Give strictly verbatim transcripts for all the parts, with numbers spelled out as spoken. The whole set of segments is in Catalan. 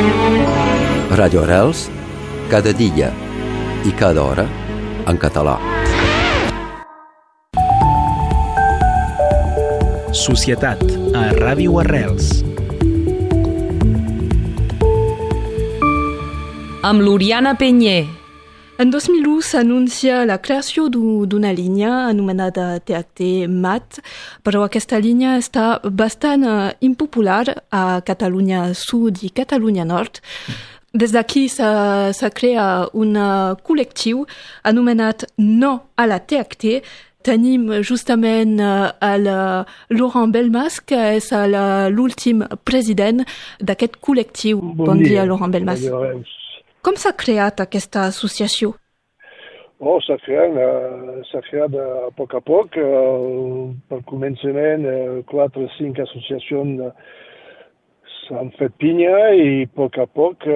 Radio Arrels, cada dia i cada hora, en català. Societat, a Ràdio Arrels. Amb l'Oriana Penyer. En dos mil u s'anuncia la creació d'una línia anomenada T H T Mat, però aquesta línia està bastant impopular a Catalunya Sud i Catalunya Nord. Des d'aquí s'ha creat un col·lectiu anomenat No a la T H T. Tenim justament el Laurent Belmas, que és l'últim president d'aquest col·lectiu. Bon dia, Laurent Belmas. Com s'ha creat aquesta associació? Oh, s'ha creat, uh, s'ha creat a poc a poc. Uh, per començament, uh, quatre o cinc associacions uh, s'han fet pinya i a poc a poc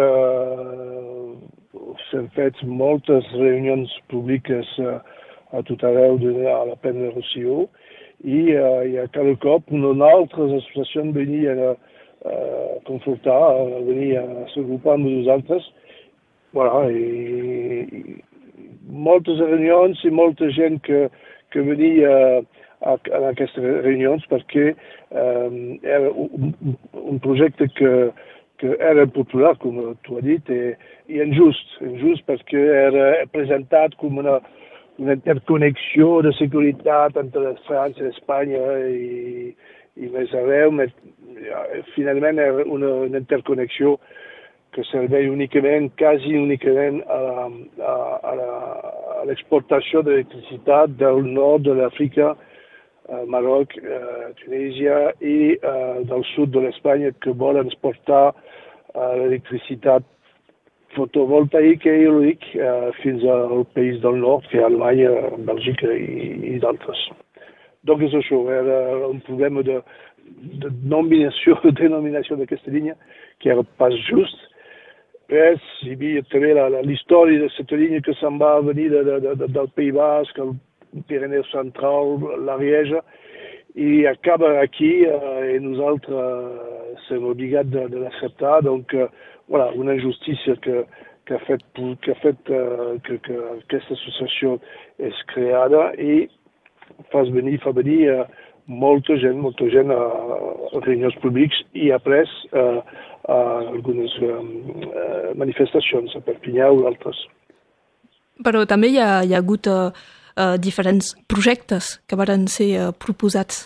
uh, s'han fet moltes reunions públiques uh, a tot arreu de a la Pena de Rosselló i, uh, i a cada cop una altra associació venia a uh, confortar, a venir a s'agrupar amb nosaltres. Voilà, i, i moltes reunions i molta gent que, que venia a, a aquestes reunions perquè um, era un, un projecte que, que era popular, com tu has dit, i, i injust, injust perquè era presentat com una, una interconnexió de seguretat entre França i Espanya i, i més arreu, però finalment era una, una interconnexió que serveix únicament, quasi únicament a, a, a l'exportació d'electricitat del nord de l'Àfrica, Marroc, eh, Tunisia i eh, del sud de l'Espanya que volen exportar eh, l'electricitat fotovoltaica i eòlica eh, fins al país del nord, que és Alemanya, Bèlgica i, i d'altres. Donc és això, era un problema de, de denominació, de denominació d'aquesta línia que era pas just. Res, hi havia també l'història de aquesta línia que se'n va venir de, de, de, del País Basc, el Pirineu Central, l'Ariège, i acaba aquí eh, i nosaltres eh, som obligats de, de l'acceptar. Donc, eh, voilà, una injustícia que, que ha fet, que, ha fet eh, que, que aquesta associació és creada i fa venir, fa venir eh, molta gent, molta gent a, a reunions públics i après eh, a algunes uh, manifestacions a Perpinyà o altres. Però també hi ha, hi ha hagut uh, uh, diferents projectes que van ser uh, proposats.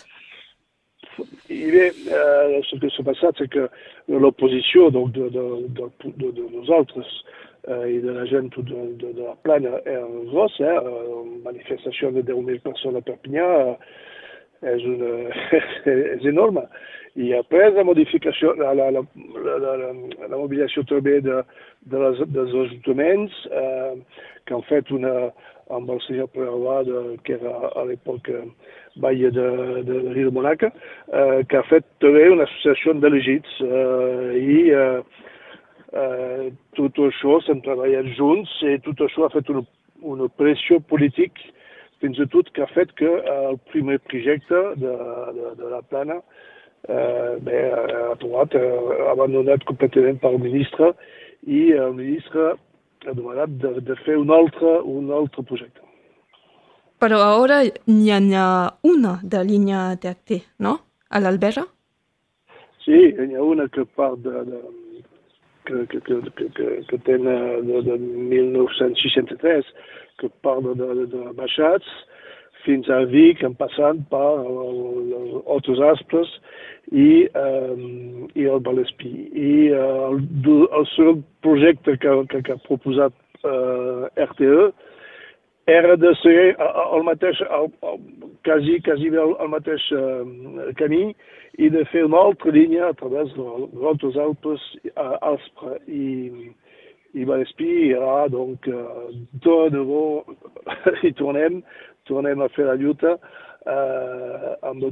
I bé, uh, el que s'ha passat és que l'oposició de, de, de, de, de, de nosaltres uh, i de la gent de, de, de la plana era grossa, eh? Una manifestació de deu mil persones a Perpinyà uh, és, una, és enorme. I après la modificació, la, la, la, la, la, la mobilització també de, de les, dels ajuntaments eh, que han fet una, amb el senyor Preavà, que era a l'època Baia de, de, de Rio de Monaca, eh, que ha fet també una associació d'elegits eh, i eh, eh, tot això s'han treballat junts i tot això ha fet una, una pressió política fins i tot que ha fet que el primer projecte de, de, de la plana Uh, bé, ha trobat uh, abandonat completament pel ministre i el ministre ha demanat de, de fer un altre, un altre projecte. Però ara n'hi ha una de línia T H T, no? A l'Albera? Sí, n'hi ha una que part de, de que, que, que, que, que, que té de, de mil nou-cents seixanta-tres, que part de, de, de Baixats fins a Vic, en passant per Altos Aspres i, um, i el Vallespí. I uh, el, el segon projecte que, que, que ha proposat uh, R T E era de ser el mateix, el, el, quasi, quasi el, el mateix uh, camí i de fer una altra línia a través dels Altos Alpes, uh, Aspre i, i Vallespí. I là, donc, uh, de nou hi tornem, tornem a fer la lluita eh, amb el